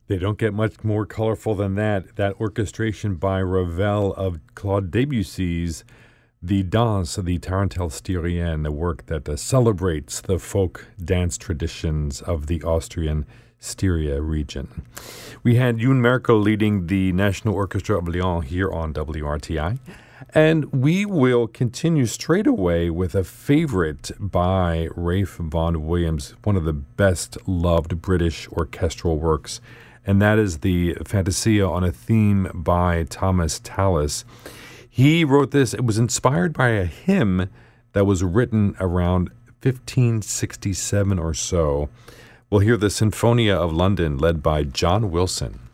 They don't get much more colorful than that. That orchestration by Ravel of Claude Debussy's The Danse, the Tarentelle Styrienne, a work that celebrates the folk dance traditions of the Austrian Styria region. We had Youn Merkel leading the National Orchestra of Lyon here on WRTI. And we will continue straight away with a favorite by Ralph Vaughan Williams, one of the best loved British orchestral works, and that is the Fantasia on a Theme by Thomas Tallis. He wrote this. It was inspired by a hymn that was written around 1567 or so. We'll hear the Sinfonia of London led by John Wilson.